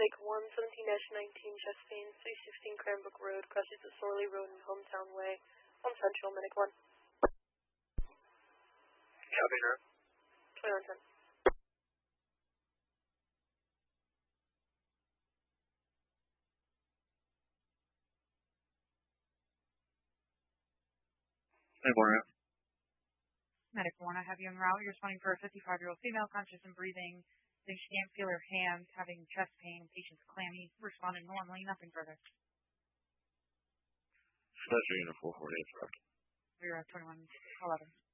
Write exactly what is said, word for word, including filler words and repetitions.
Medic one, seventeen dash nineteen, chest pain, three sixteen Cranbrook Road, crosses at Sorley Road and Hometown Way, on Central, Medic one. Copy, sir. twenty-one ten. Medic one, I have you en route. You're responding for a fifty-five-year-old female, conscious and breathing. Think she can't feel her hands, having chest pain, patient's clammy. Responded normally, nothing further. Special Unit four forty-eight, correct. Zero twenty-one eleven.